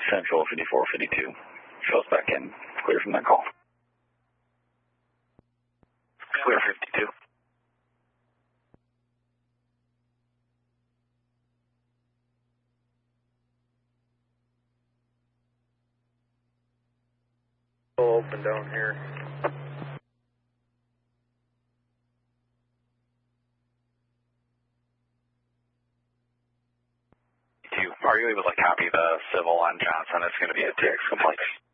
Central 5452. Shows back in. Clear from that call. Clear 52. Open down here. Are you able to copy the civil on Johnson? It's going to be a TX complaint.